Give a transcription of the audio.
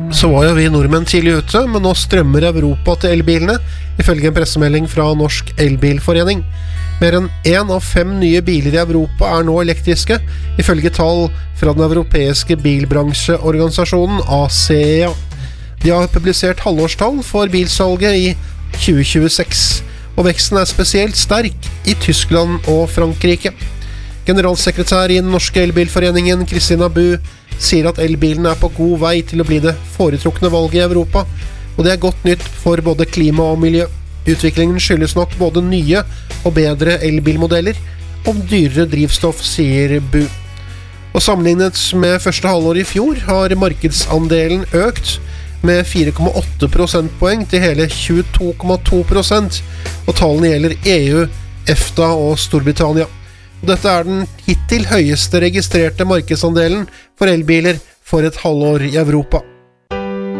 Så var jo vi nordmenn tidlig ute, men nå strømmer Europa til elbilene, ifølge en pressemelding fra Norsk Elbilforening. Mer enn 1 av 5 nye biler i Europa er nå elektriske, ifølge tall fra den europeiske bilbransjeorganisasjonen ACEA. De har publisert halvårstall for bilsalget i 2026, og veksten er spesielt sterk i Tyskland og Frankrike. Generalsekretær i den norske elbilforeningen, Kristina Bu, sier at elbilen er på god vei til å bli det foretrukne valget i Europa, og det er godt nytt for både klima og miljø. Utviklingen skyldes nok både nye og bedre elbilmodeller og dyrere drivstoff, sier Bu. Og sammenlignet med første halvår i fjor har markedsandelen økt med 4,8 prosentpoeng til hele 22,2%, og tallene gjelder EU, EFTA og Storbritannia. Og dette er den hittil høyeste registrerte markedsandelen for elbiler for et halvår i Europa.